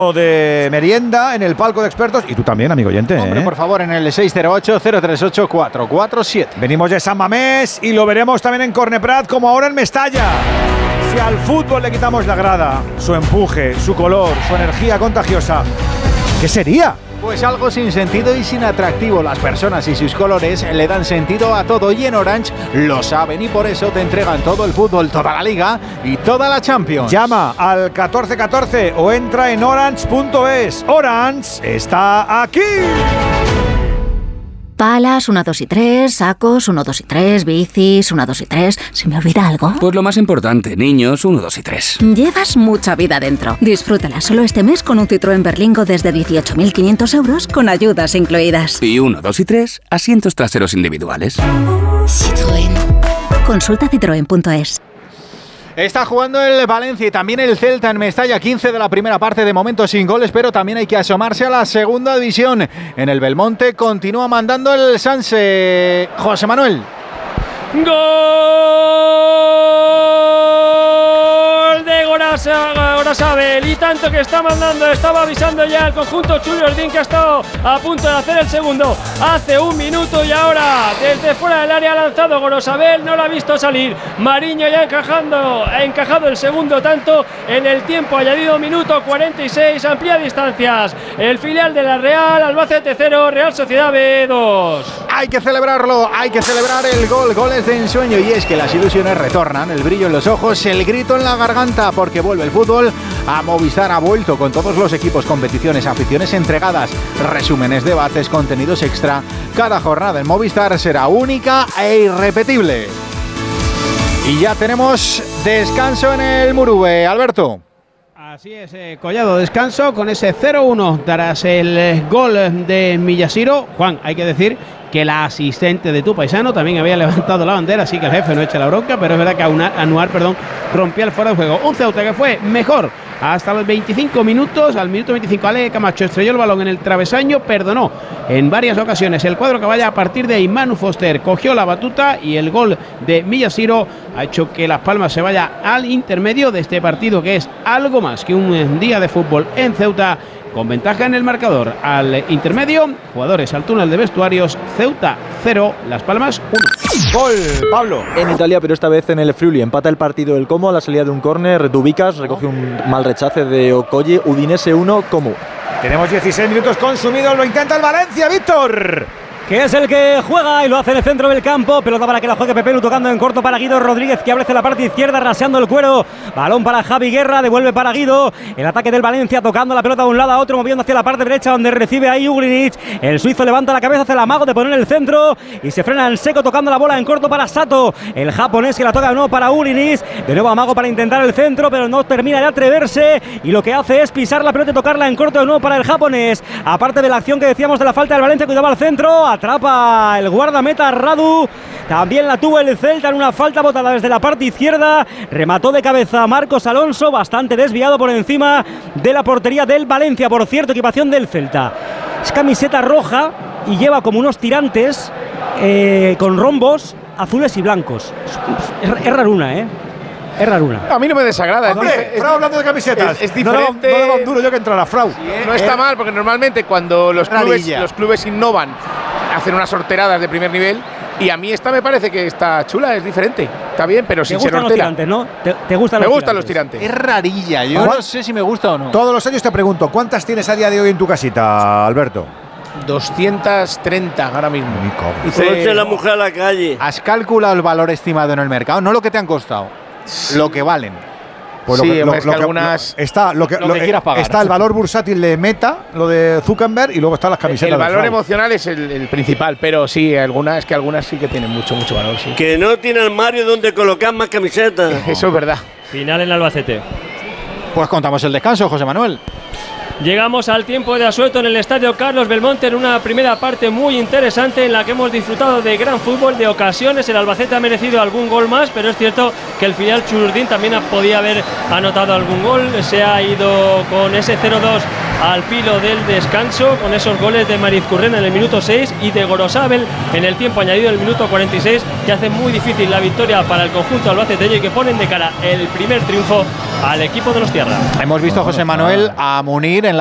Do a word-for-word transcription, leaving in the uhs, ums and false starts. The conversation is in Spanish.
de merienda en el palco de expertos. Y tú también, amigo oyente. Hombre, ¿eh? por favor, en el seis cero ocho, cero tres ocho, cuatro cuatro siete. Venimos de San Mamés y lo veremos también en Corneprat, como ahora en Mestalla. Si al fútbol le quitamos la grada, su empuje, su color, su energía contagiosa, ¿qué sería? Pues algo sin sentido y sin atractivo. Las personas y sus colores le dan sentido a todo, y en Orange lo saben, y por eso te entregan todo el fútbol, toda la Liga y toda la Champions. Llama al catorce catorce o entra en orange punto es. Orange está aquí. Palas, uno, dos y tres, sacos, uno, dos y tres, bicis, uno, dos y tres. ¿Se me olvida algo? Pues lo más importante, niños, uno, dos y tres. Llevas mucha vida dentro. Disfrútala solo este mes con un Citroën Berlingo desde dieciocho mil quinientos euros con ayudas incluidas. Y uno, dos y tres, asientos traseros individuales. Citroën. Consulta citroen punto es. Está jugando el Valencia y también el Celta en Mestalla. Quince de la primera parte, de momento sin goles, pero también hay que asomarse a la segunda división. En el Belmonte continúa mandando el Sanse. José Manuel. ¡Gol de Gorosabel! Y tanto que está mandando, estaba avisando ya el conjunto Churiordín, que ha estado a punto de hacer el segundo hace un minuto, y ahora desde fuera del área ha lanzado Gorosabel, no lo ha visto salir. Mariño ya encajando, ha encajado el segundo tanto en el tiempo añadido, minuto cuarenta y seis, amplía distancias. El filial de la Real, Albacete cero, Real Sociedad B dos. Hay que celebrarlo, hay que celebrar el gol, goles de ensueño, y es que las ilusiones retornan, el brillo en los ojos, el grito en la garganta, porque vuelve el fútbol a Movistar. Ha vuelto con todos los equipos, competiciones, aficiones entregadas, resúmenes, debates, contenidos extra. Cada jornada en Movistar será única e irrepetible. Y ya tenemos descanso en el Murube, Alberto. Así es, eh, Collado, descanso con ese cero uno tras el eh, gol de Millasiro. Juan, hay que decir que la asistente de tu paisano también había levantado la bandera, así que el jefe no echa la bronca, pero es verdad que Anuar, Anuar perdón, rompía el fuera de juego. Un Ceuta que fue mejor hasta los veinticinco minutos. Al minuto veinticinco, Ale Camacho estrelló el balón en el travesaño, perdonó en varias ocasiones el cuadro que vaya. A partir de ahí, Manu Foster cogió la batuta y el gol de Millasiro ha hecho que Las Palmas se vaya al intermedio de este partido, que es algo más que un día de fútbol en Ceuta, con ventaja en el marcador. Al intermedio, jugadores al túnel de vestuarios, Ceuta cero, Las Palmas uno. Gol, Pablo. En Italia, pero esta vez en el Friuli. Empata el partido el Como a la salida de un córner. Dubicas recoge un mal rechace de Okoye. Udinese uno, Como. Tenemos dieciséis minutos consumidos, lo intenta el Valencia, Víctor. Que es el que juega y lo hace en el centro del campo. Pelota para que la juegue Pepelu, tocando en corto para Guido Rodríguez, que abre la parte izquierda, raseando el cuero. Balón para Javi Guerra, devuelve para Guido. El ataque del Valencia, tocando la pelota de un lado a otro, moviendo hacia la parte derecha, donde recibe ahí Uglinic. El suizo levanta la cabeza, hace el amago de poner el centro y se frena en seco, tocando la bola en corto para Sato. El japonés que la toca de nuevo para Uglinic. De nuevo amago para intentar el centro, pero no termina de atreverse. Y lo que hace es pisar la pelota y tocarla en corto de nuevo para el japonés. Aparte de la acción que decíamos de la falta del Valencia, cuidaba al centro. Atrapa el guardameta Radu. También la tuvo el Celta en una falta botada desde la parte izquierda. Remató de cabeza Marcos Alonso, bastante desviado por encima de la portería del Valencia. Por cierto, equipación del Celta. Es camiseta roja y lleva como unos tirantes eh, con rombos azules y blancos. Es, es raruna, ¿eh? Es raruna. A mí no me desagrada. Hombre, Frau hablando de camisetas. Es, es diferente. No le va un duro yo que entrara, Frau. Sí, ¿eh? No está mal, porque normalmente cuando los clubes, los clubes innovan, hacen unas sorteradas de primer nivel. Y a mí esta me parece que está chula, es diferente. Está bien, pero sin ser hortera. Te gustan los tirantes, ¿no? ¿Te, te gustan me los gustan tirantes? los tirantes. Es rarilla, yo no sé si me gusta o no. Todos los años te pregunto, ¿cuántas tienes a día de hoy en tu casita, Alberto? doscientos treinta ahora mismo. Dice la mujer a la calle. ¿Has calculado el valor estimado en el mercado? No lo que te han costado, sí. Lo que valen. Pues sí, lo que, lo, es lo que que, algunas lo, está lo que, lo lo, que quieras pagar. Está el valor bursátil de Meta, lo de Zuckerberg, y luego están las camisetas. El valor de emocional es el, el principal, pero sí, algunas es que algunas sí que tienen mucho, mucho valor. Sí. Que no tiene armario donde colocar más camisetas. Eso es verdad. Final en Albacete. Pues contamos el descanso, José Manuel. Llegamos al tiempo de asueto en el Estadio Carlos Belmonte, en una primera parte muy interesante en la que hemos disfrutado de gran fútbol, de ocasiones. El Albacete ha merecido algún gol más, pero es cierto que el filial Chururdín también podía haber anotado algún gol. Se ha ido con ese cero dos al filo del descanso con esos goles de Marizcurrena en el minuto seis y de Gorosabel en el tiempo añadido en el minuto cuarenta y seis, que hace muy difícil la victoria para el conjunto albaceteño y que ponen de cara el primer triunfo al equipo de los Tierra. Hemos visto, José Manuel, a Munir en la